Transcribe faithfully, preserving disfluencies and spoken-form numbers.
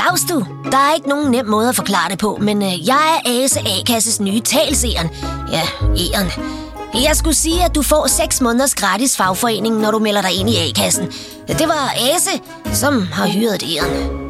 Dags du. Der er ikke nogen nem måde at forklare det på, men øh, jeg er Ase A-kasses nye talseren. Ja, E'eren. Jeg skulle sige, at du får seks måneders gratis fagforening, når du melder dig ind i A-kassen. Det var Ase, som har hyret E'eren.